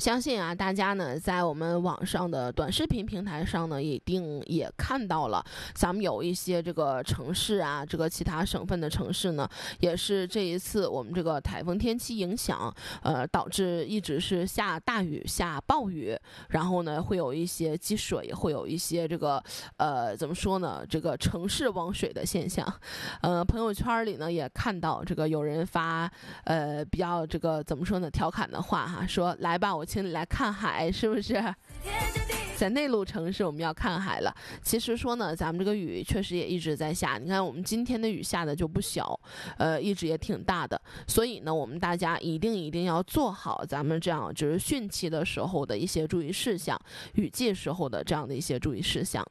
相信啊，大家呢在我们网上的短视频平台上呢，一定也看到了，咱们有一些这个城市啊，这个其他省份的城市呢，也是这一次我们这个台风天气影响，导致一直是下大雨、下暴雨，然后呢会有一些积水，会有一些这个怎么说呢，这个城市汪水的现象。朋友圈里呢也看到这个有人发比较这个怎么说呢，调侃的话哈，说来吧，我请你来看海，是不是？在内陆城市我们要看海了。其实说呢，咱们这个雨确实也一直在下，你看我们今天的雨下的就不小，一直也挺大的。所以呢，我们大家一定要做好咱们这样就是汛期的时候的一些注意事项，雨季时候的这样的一些注意事项。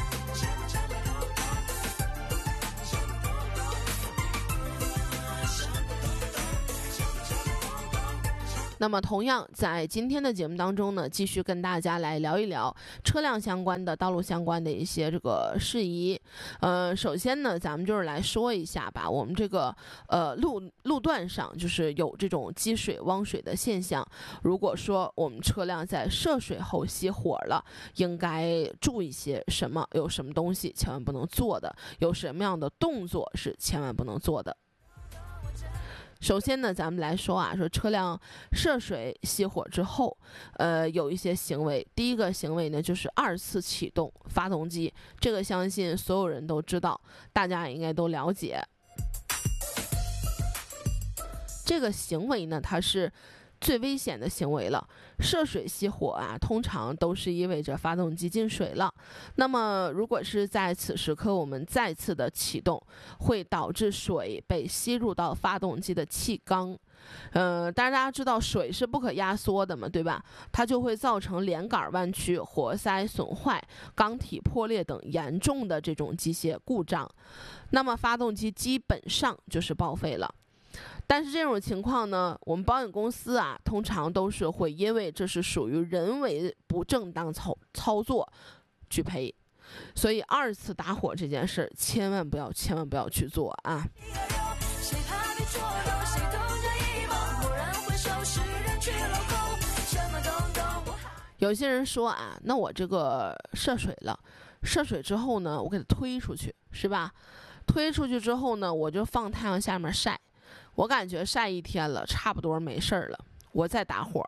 那么同样在今天的节目当中呢，继续跟大家来聊一聊车辆相关的、道路相关的一些这个事宜。首先呢，咱们就是来说一下吧，我们这个路段上就是有这种积水、汪水的现象。如果说我们车辆在涉水后熄火了，应该注意些什么？有什么东西千万不能做的？有什么样的动作是千万不能做的？首先呢，咱们来说啊，说车辆涉水熄火之后，有一些行为。第一个行为呢，就是二次启动发动机，这个相信所有人都知道，大家也应该都了解。这个行为呢，它是最危险的行为了。涉水熄火啊，通常都是意味着发动机进水了。那么如果是在此时刻我们再次的启动，会导致水被吸入到发动机的气缸。但是大家知道水是不可压缩的嘛，对吧？它就会造成连杆弯曲、活塞损坏、缸体破裂等严重的这种机械故障。那么发动机基本上就是报废了。但是这种情况呢，我们保险公司啊，通常都是会因为这是属于人为不正当操作拒赔。所以二次打火这件事千万不要去做啊。有些人说啊，那我这个涉水了，涉水之后呢，我给它推出去，是吧？推出去之后呢，我就放太阳下面晒。我感觉晒一天了，差不多没事儿了，我再打火。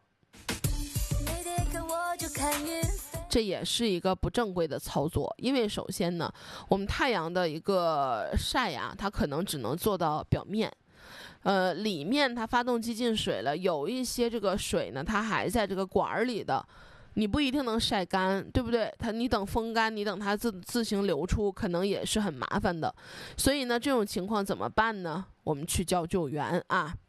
这也是一个不正规的操作，因为首先呢，我们太阳的一个晒啊，它可能只能做到表面，里面它发动机进水了，有一些这个水呢，它还在这个管里的。你不一定能晒干，对不对？你等风干，你等它自行流出，可能也是很麻烦的。所以呢，这种情况怎么办呢？我们去叫救援啊。